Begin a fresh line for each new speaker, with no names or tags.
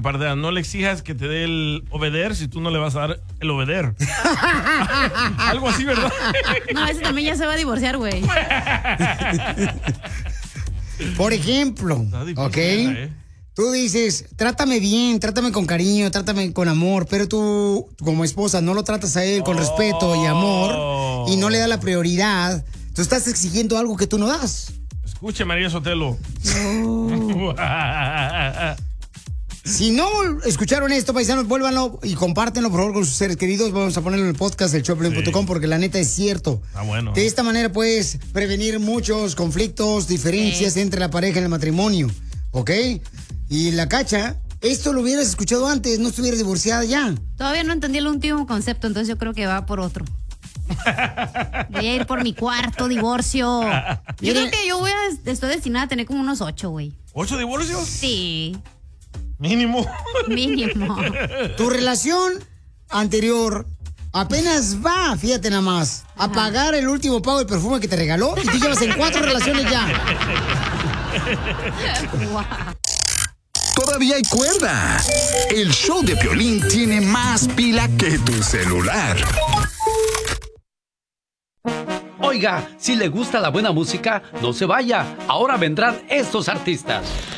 Pardea, no le exijas que te dé el obeder si tú no le vas a dar el obeder. Algo así, ¿verdad?
No, ese también ya se va a divorciar, güey.
Por ejemplo, ¿ok? Tú dices, trátame bien, trátame con cariño, trátame con amor, pero tú, como esposa, no lo tratas a él con respeto y amor y no le das la prioridad. Tú estás exigiendo algo que tú no das.
Escuche, María Sotelo.
No. Si no escucharon esto, paisanos, vuélvanlo y compártenlo, por favor, con sus seres queridos. Vamos a ponerlo en el podcast del showplay.com porque la neta es cierto.
Está bueno.
De esta manera puedes prevenir muchos conflictos, diferencias entre la pareja en el matrimonio, ¿ok? Y la Cacha, esto lo hubieras escuchado antes, no estuvieras divorciada ya.
Todavía no entendí el último concepto, entonces yo creo que va por otro. Voy a ir por mi cuarto divorcio. Yo creo que estoy destinada a tener como unos 8, güey.
¿8 divorcios?
Sí.
Mínimo.
Mínimo.
Tu relación anterior apenas va, fíjate nada más, a pagar el último pago del perfume que te regaló y tú llevas en 4 relaciones ya.
Wow.
Todavía hay cuerda. El show de Piolín tiene más pila que tu celular.
Oiga, si le gusta la buena música, no se vaya. Ahora vendrán estos artistas.